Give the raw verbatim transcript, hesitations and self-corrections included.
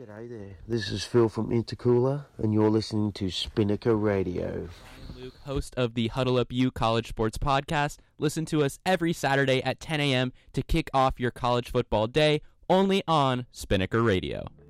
G'day there, this is Phil from Intercooler, and you're listening to Spinnaker Radio. I'm Luke, host of the Huddle Up U College Sports Podcast. Listen to us every Saturday at ten a.m. to kick off your college football day, only on Spinnaker Radio.